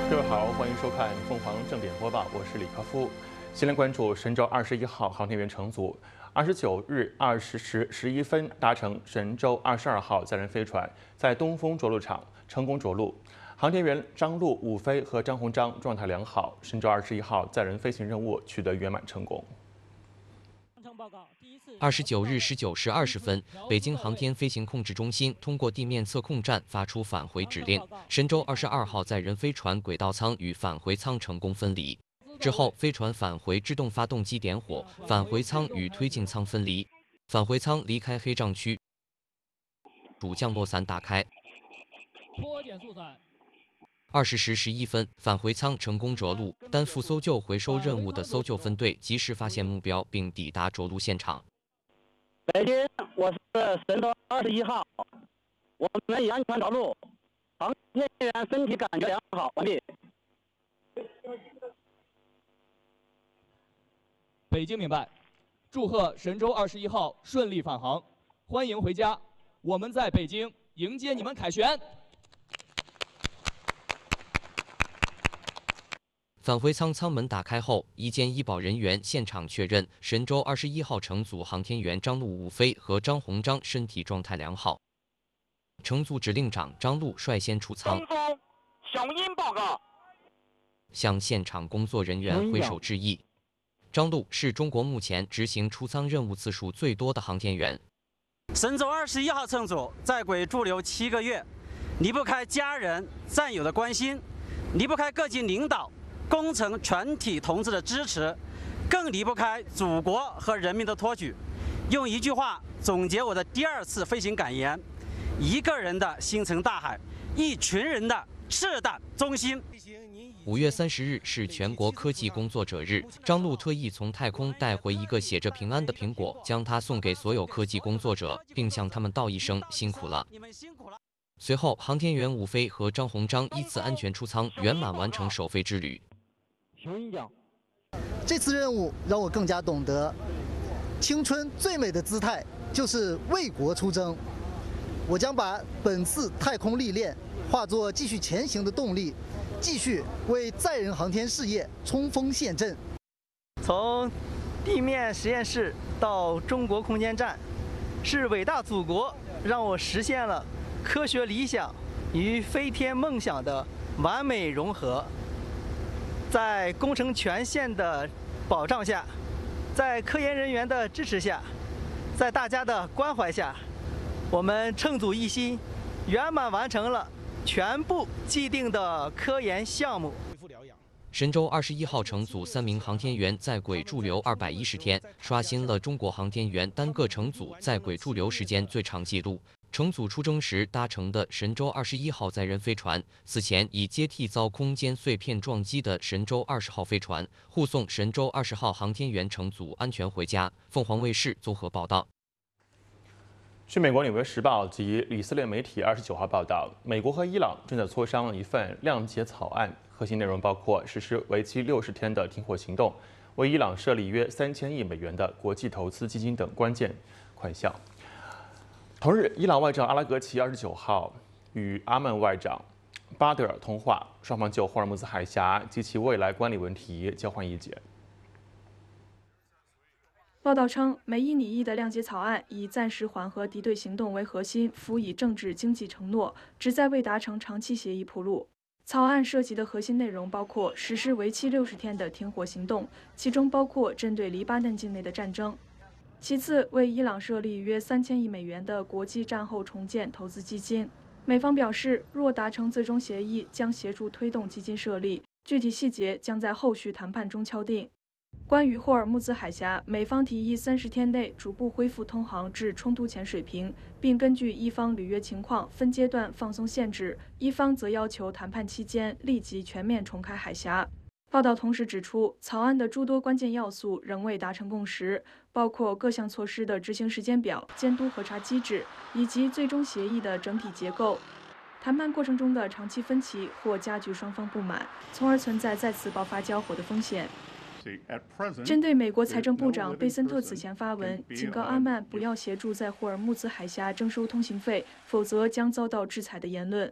各位好，欢迎收看凤凰正点播报，我是李克夫。先来关注神舟21号航天员乘组29日20时11分搭乘神舟22号载人飞船，在东风着陆场成功着陆。航天员张陆、武飞和张鸿章状态良好，神舟21号载人飞行任务取得圆满成功。 29日19时20分，北京航天飞行控制中心通过地面测控站发出返回指令，神舟22号载人飞船轨道舱与返回舱成功分离。之后，飞船返回制动发动机点火，返回舱与推进舱分离，返回舱离开黑障区，主降落伞打开。 脱减速伞。 20时11分，返回舱成功着陆，担负搜救回收任务的搜救分队及时发现目标，并抵达着陆现场。 北京，我是神舟21号，我们已安全着陆，航天员身体感觉良好，完毕。 北京明白，祝贺神舟21号顺利返航，欢迎回家，我们在北京迎接你们凯旋。 返回舱舱门打开后，医监医保人员现场确认，神舟21号乘组航天员张陆、武飞和张鸿章身体状态良好。乘组指令长张陆率先出舱， 东风响应报告， 向现场工作人员挥手致意。张陆是中国目前执行出舱任务次数最多的航天员。 神舟21号乘组在轨驻留7个月，离不开家人、战友的关心，离不开各级领导。 工程全体同志的支持，更离不开祖国和人民的托举。用一句话总结我的第2次飞行感言：一个人的星辰大海，一群人的赤胆忠心。 5月30日是全国科技工作者日，张陆特意从太空带回一个写着“平安”的苹果，将它送给所有科技工作者，并向他们道一声辛苦了。随后，航天员武飞和张鸿章依次安全出舱，圆满完成首飞之旅。 这次任务让我更加懂得，青春最美的姿态就是为国出征。我将把本次太空历练化作继续前行的动力，继续为载人航天事业冲锋陷阵。 从地面实验室到中国空间站，是伟大祖国让我实现了科学理想与飞天梦想的完美融合。 在工程权限的保障下，在科研人员的支持下，在大家的关怀下，我们乘组一心，圆满完成了全部既定的科研项目。 神舟21号乘组3名航天员在轨驻留210天，刷新了中国航天员单个乘组在轨驻留时间最长纪录。 乘组出征时搭乘的神舟21号载人飞船，此前已接替遭空间碎片撞击的神舟20号飞船，护送神舟20号航天员乘组安全回家。凤凰卫视综合报道。 据美国《纽约时报》及以色列媒体29号报道，美国和伊朗正在磋商一份谅解草案，核心内容包括实施为期60天的停火行动，为伊朗设立约3000亿美元的国际投资基金等关键款项。 同日，伊朗外长阿拉格齐29号与阿曼外长巴德尔通话，双方就霍尔木兹海峡及其未来管理问题交换意见。 报道称，美伊拟议的谅解草案以暂时缓和敌对行动为核心，辅以政治经济承诺，旨在为达成长期协议铺路。草案涉及的核心内容包括实施为期60天的停火行动，其中包括针对黎巴嫩境内的战争。 其次，为伊朗设立约3000亿美元的国际战后重建投资基金。美方表示，若达成最终协议，将协助推动基金设立，具体细节将在后续谈判中敲定。关于霍尔木兹海峡，美方提议30天内逐步恢复通航至冲突前水平，并根据伊方履约情况分阶段放松限制；伊方则要求谈判期间立即全面重开海峡。 报道同时指出，草案的诸多关键要素仍未达成共识，包括各项措施的执行时间表、监督核查机制以及最终协议的整体结构。谈判过程中的长期分歧或加剧双方不满，从而存在再次爆发交火的风险。针对美国财政部长贝森特此前发文警告阿曼不要协助在霍尔木兹海峡征收通行费，否则将遭到制裁的言论。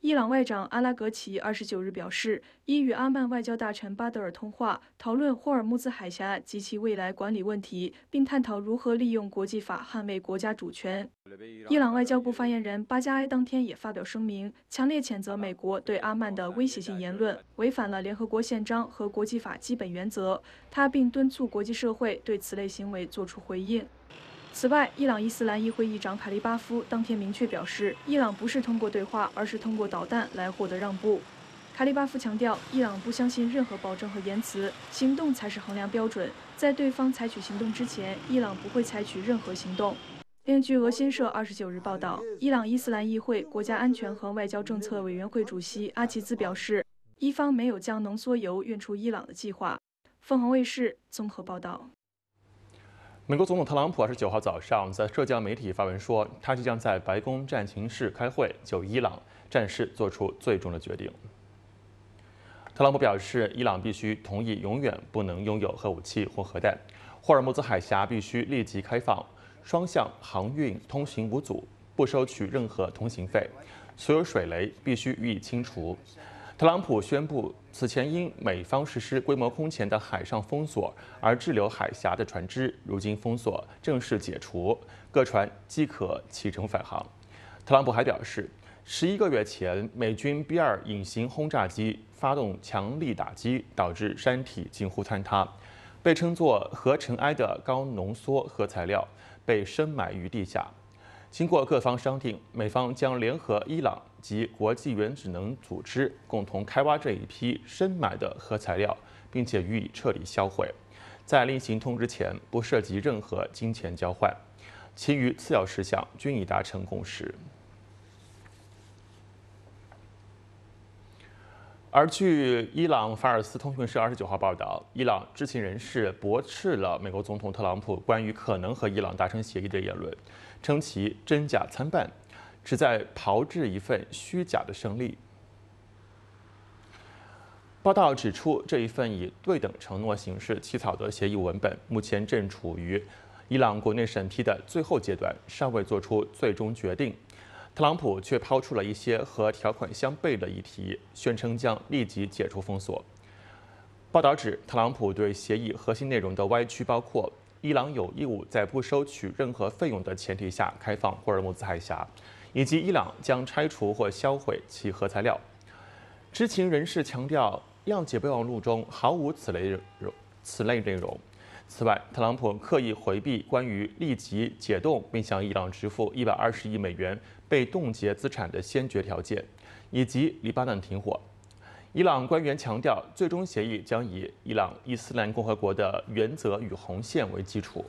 伊朗外长阿拉格齐29日表示，已与阿曼外交大臣巴德尔通话，讨论霍尔木兹海峡及其未来管理问题，并探讨如何利用国际法捍卫国家主权。伊朗外交部发言人巴加埃当天也发表声明，强烈谴责美国对阿曼的威胁性言论，违反了联合国宪章和国际法基本原则。他并敦促国际社会对此类行为作出回应。此外，伊朗伊斯兰议会议长卡利巴夫当天明确表示，伊朗不是通过对话，而是通过导弹来获得让步。卡利巴夫强调，伊朗不相信任何保证和言辞，行动才是衡量标准。在对方采取行动之前，伊朗不会采取任何行动。另据俄新社29日报道，伊朗伊斯兰议会国家安全和外交政策委员会主席阿齐兹表示，伊方没有将浓缩铀运出伊朗的计划。凤凰卫视综合报道。 美国总统特朗普29号早上在社交媒体发文说，他即将在白宫战情室开会，就伊朗战事做出最终的决定。特朗普表示，伊朗必须同意永远不能拥有核武器或核弹，霍尔木兹海峡必须立即开放，双向航运通行无阻，不收取任何通行费，所有水雷必须予以清除。特朗普宣布，此前因美方实施规模空前的海上封锁而滞留海峡的船只，如今封锁正式解除，各船即可启程返航。特朗普还表示，11个月前，美军 B-2隐形轰炸机发动强力打击，导致山体近乎坍塌，被称作核尘埃的高浓缩核材料被深埋于地下。经过各方商定，美方将联合伊朗及国际原子能组织共同开挖这一批深埋的核材料，并且予以彻底销毁。在另行通知前，不涉及任何金钱交换，其余次要事项均已达成共识。而据伊朗法尔斯通讯社29号报道，伊朗知情人士驳斥了美国总统特朗普关于可能和伊朗达成协议的言论，称其真假参半，旨在炮制一份虚假的胜利。报道指出，这一份以对等承诺形式起草的协议文本，目前正处于伊朗国内审批的最后阶段，尚未做出最终决定。特朗普却抛出了一些和条款相悖的议题，宣称将立即解除封锁。报道指，特朗普对协议核心内容的歪曲包括：伊朗有义务在不收取任何费用的前提下开放霍尔木兹海峡，以及伊朗将拆除或销毁其核材料。知情人士强调，谅解备忘录中毫无此类内容。此外，特朗普刻意回避关于立即解冻并向伊朗支付120亿美元被冻结资产的先决条件，以及黎巴嫩停火。伊朗官员强调，最终协议将以伊朗伊斯兰共和国的原则与红线为基础。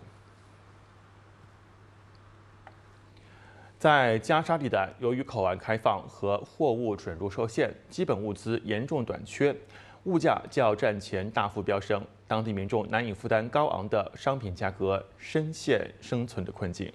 在加沙地带，由于口岸开放和货物准入受限，基本物资严重短缺，物价较战前大幅飙升，当地民众难以负担高昂的商品价格，深陷生存的困境。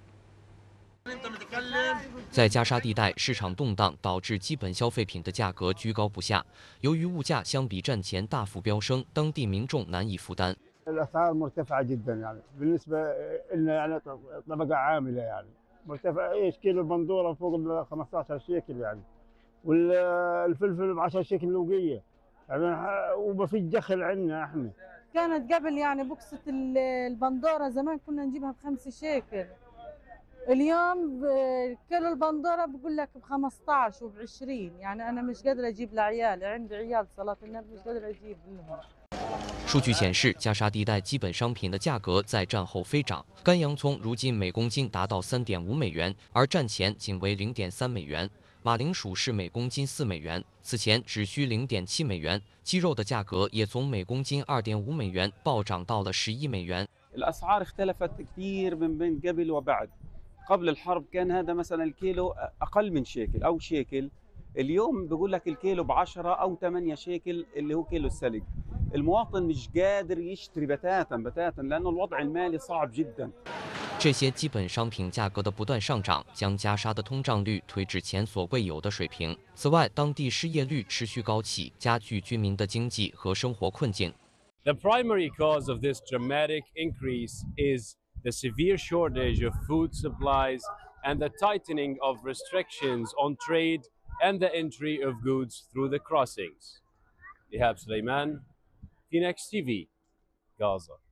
在加沙地带，市场动荡导致基本消费品的价格居高不下。由于物价相比战前大幅飙升，当地民众难以负担。 الأسعار مرتفعة جدا يعني بالنسبة لنا يعني طبقة عاملة يعني مرتفع ايش كيلو البندورة فوق ال 15 شيكل يعني والفلفل ب 10 شيكل لوقية يعني وما في دخل عندنا احنا. كانت قبل يعني بوكسة البندورة زمان كنا نجيبها ب5 شيكل. اليوم كيلو البندورة بقول لك ب15 وب20 يعني أنا مش قادرة أجيب لعيالي عندي عيال صلاة النبي مش قادرة أجيب لهم。 数据显示，加沙地带基本商品的价格在战后飞涨。干洋葱如今每公斤达到3.5美元，而战前仅为0.3美元。马铃薯是每公斤4美元，此前只需0.7美元。鸡肉的价格也从每公斤2.5美元暴涨到了11美元。 الأسعار اختلفت كثير من بين قبل وبعد. قبل الحرب كان هذا مثلا الكيلو أقل من شيكل أو شيكل. اليوم بيقول لك الكيلو ب10 أو 8 شيكل اللي هو كيلو السلق. المواطن مش قادر يشتري بتاتا لأنه الوضع المالي صعب جدا。 这些基本商品价格的不断上涨，将加沙的通胀率推至前所未有的水平。此外，当地失业率持续高企，加剧居民的经济和生活困境。 The primary cause of this dramatic increase is the severe shortage of food supplies and the tightening of restrictions on trade and the entry of goods through the crossings. Ihab Suleiman, Phoenix TV, Gaza.